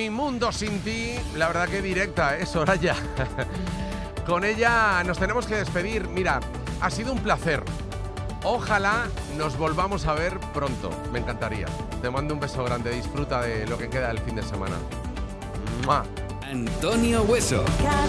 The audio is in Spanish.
Mi mundo sin ti, la verdad que directa, Soraya. Con ella nos tenemos que despedir. Mira, ha sido un placer. Ojalá nos volvamos a ver pronto. Me encantaría. Te mando un beso grande. Disfruta de lo que queda del fin de semana. ¡Mua! Antonio Hueso.